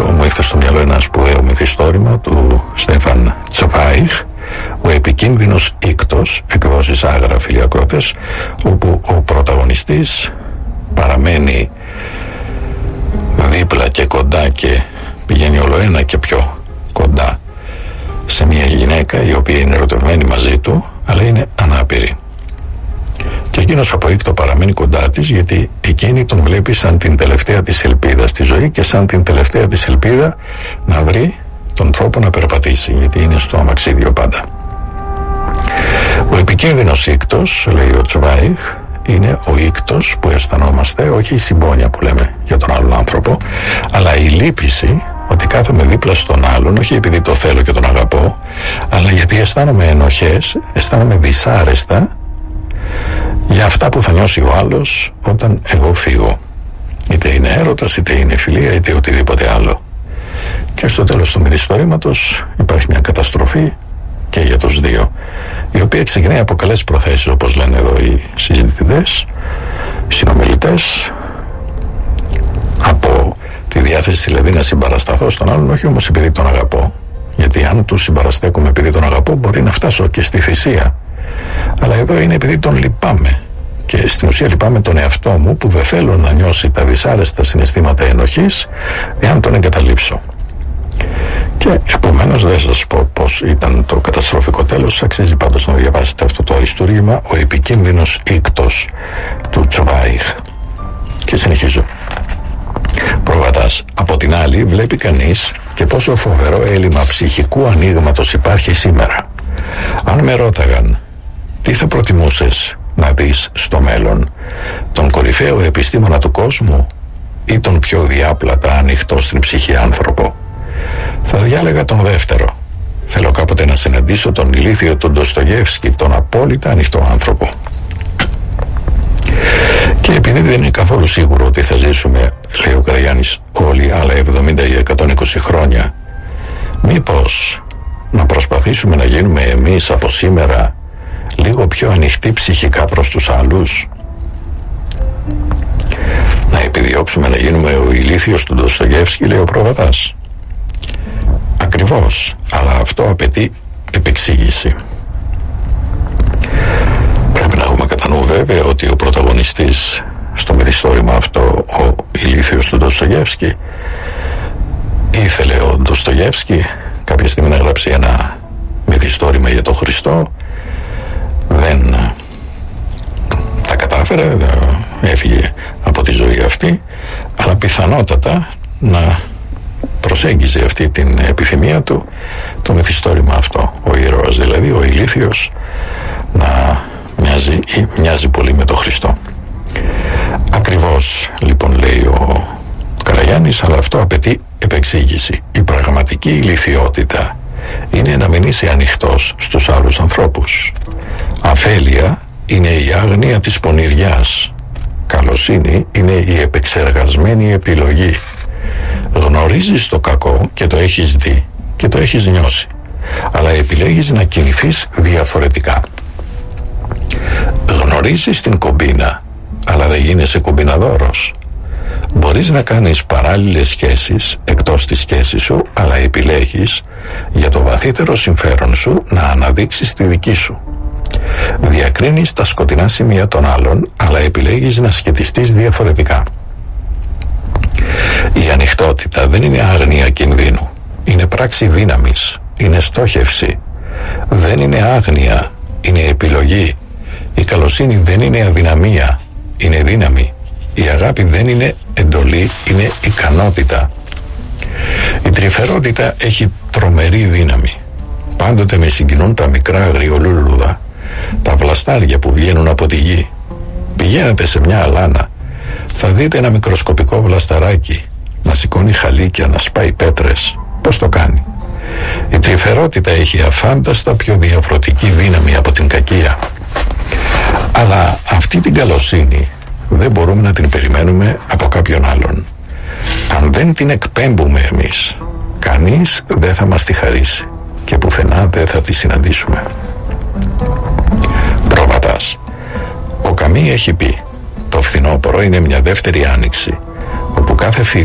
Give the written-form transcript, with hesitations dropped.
μου ήρθε στο μυαλό ένα σπουδαίο μυθιστόρημα του Στέφαν Τσβάιχ, ο επικίνδυνος Ήκτος, εκδόσεις Άγρα, φίλοι ακρότες, όπου ο πρωταγωνιστής παραμένει δίπλα και κοντά και πηγαίνει όλο ένα και πιο κοντά σε μια γυναίκα η οποία είναι ερωτευμένη μαζί του, αλλά είναι ανάπηρη. Και εκείνος από Ήκτο παραμένει κοντά της, γιατί εκείνη τον βλέπει σαν την τελευταία της ελπίδα στη ζωή και σαν την τελευταία της ελπίδα να βρει τον τρόπο να περπατήσει, γιατί είναι στο αμαξίδιο πάντα. Ο επικίνδυνος Ήκτος, λέει ο Τσβάιχ, είναι ο Ήκτος που αισθανόμαστε, όχι η συμπόνια που λέμε για τον άλλον άνθρωπο, αλλά η λύπηση ότι κάθομαι δίπλα στον άλλον, όχι επειδή το θέλω και τον αγαπώ, αλλά γιατί αισθάνομαι ενοχές, αισθάνομαι δυσάρεστα για αυτά που θα νιώσει ο άλλος όταν εγώ φύγω. Είτε είναι έρωτας, είτε είναι φιλία, είτε οτιδήποτε άλλο. Και στο τέλος του μυθιστορήματος υπάρχει μια καταστροφή και για τους δύο, η οποία ξεκινάει από καλές προθέσεις, όπως λένε εδώ οι συζητητές, οι συνομιλητές, από τη διάθεση δηλαδή να συμπαρασταθώ στον άλλον, όχι όμως επειδή τον αγαπώ, γιατί αν του συμπαραστέκομαι επειδή τον αγαπώ μπορεί να φτάσω και στη θυσία, αλλά εδώ είναι επειδή τον λυπάμαι, και στην ουσία λυπάμαι τον εαυτό μου που δεν θέλω να νιώσει τα δυσάρεστα συναισθήματα ενοχής εάν τον εγκαταλείψω. Και επομένως δεν σας πω πως ήταν το καταστροφικό τέλος. Αξίζει πάντως να διαβάσετε αυτό το αριστούργημα, ο επικίνδυνος Ήκτος του Τσβάιχ. Και συνεχίζω. Προβατάς. Από την άλλη βλέπει κανείς και πόσο φοβερό έλλειμμα ψυχικού ανοίγματος υπάρχει σήμερα. Αν με ρώταγαν τι θα προτιμούσες να δεις στο μέλλον, τον κορυφαίο επιστήμονα του κόσμου ή τον πιο διάπλατα ανοιχτό στην ψυχή άνθρωπο, θα διάλεγα τον δεύτερο. Θέλω κάποτε να συναντήσω τον ηλίθιο τον Ντοστογεύσκι, τον απόλυτα ανοιχτό άνθρωπο. Και επειδή δεν είναι καθόλου σίγουρο ότι θα ζήσουμε, λέει ο Καραγιάννης, όλοι άλλα 70 ή 120 χρόνια, μήπως να προσπαθήσουμε να γίνουμε εμείς από σήμερα λίγο πιο ανοιχτοί ψυχικά προς τους άλλους, να επιδιώξουμε να γίνουμε ο ηλίθιος του Ντοστογεύσκι, λέει ο Προβατάς. Ακριβώς, αλλά αυτό απαιτεί επεξήγηση. Πρέπει να έχουμε κατά νου βέβαια ότι ο πρωταγωνιστής στο μυθιστόρημα αυτό, ο ηλίθιος του Ντοστογεύσκι, ήθελε ο Ντοστογεύσκι κάποια στιγμή να γράψει ένα μυθιστόρημα για τον Χριστό, δεν τα κατάφερε, έφυγε από τη ζωή αυτή, αλλά πιθανότατα να προσέγγιζε αυτή την επιθυμία του το μυθιστόρημα αυτό, ο ήρωας δηλαδή, ο ηλίθιος, να μοιάζει πολύ με τον Χριστό. Ακριβώς λοιπόν, λέει ο Καραγιάννης, αλλά αυτό απαιτεί επεξήγηση. Η πραγματική ηλιθιότητα είναι να μην είσαι ανοιχτός στους άλλους ανθρώπους. Αφέλεια είναι η άγνοια της πονηριάς. Καλοσύνη είναι η επεξεργασμένη επιλογή. Γνωρίζεις το κακό και το έχεις δει και το έχεις νιώσει, αλλά επιλέγεις να κινηθείς διαφορετικά. Γνωρίζεις την κομπίνα, αλλά δεν γίνεσαι κομπιναδόρος. Μπορείς να κάνεις παράλληλες σχέσεις εκτός της σχέσης σου, αλλά επιλέγεις για το βαθύτερο συμφέρον σου να αναδείξεις τη δική σου. Διακρίνεις τα σκοτεινά σημεία των άλλων, αλλά επιλέγεις να σχετιστείς διαφορετικά. Η ανοιχτότητα δεν είναι άγνοια κινδύνου. Είναι πράξη δύναμης. Είναι στόχευση. Δεν είναι άγνοια. Είναι επιλογή. Η καλοσύνη δεν είναι αδυναμία. Είναι δύναμη. Η αγάπη δεν είναι εντολή. Είναι ικανότητα. Η τρυφερότητα έχει τρομερή δύναμη. Πάντοτε με συγκινούν τα μικρά αγριολούλουδα, τα βλαστάρια που βγαίνουν από τη γη. Πηγαίνετε σε μια αλάνα, θα δείτε ένα μικροσκοπικό βλασταράκι να σηκώνει χαλίκια, να σπάει πέτρες. Πώς το κάνει? Η τρυφερότητα έχει αφάνταστα πιο διαφορετική δύναμη από την κακία. Αλλά αυτή την καλοσύνη δεν μπορούμε να την περιμένουμε από κάποιον άλλον. Αν δεν την εκπέμπουμε εμείς, κανείς δεν θα μας τη χαρίσει και πουθενά δεν θα τη συναντήσουμε. Προβατάς. Ο Καμί έχει πει: το φθινόπωρο είναι μια δεύτερη άνοιξη, όπου κάθε φίλη